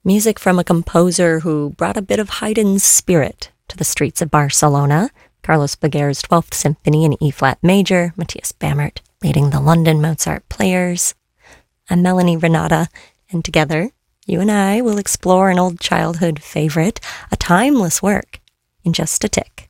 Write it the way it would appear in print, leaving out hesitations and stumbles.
Music from a composer who brought a bit of Haydn's spirit to the streets of Barcelona. Carlos Baguer's 12th Symphony in E-flat major, Matthias Bammert leading the London Mozart Players. I'm Melanie Renata, and together, you and I will explore an old childhood favorite, a timeless work, in just a tick.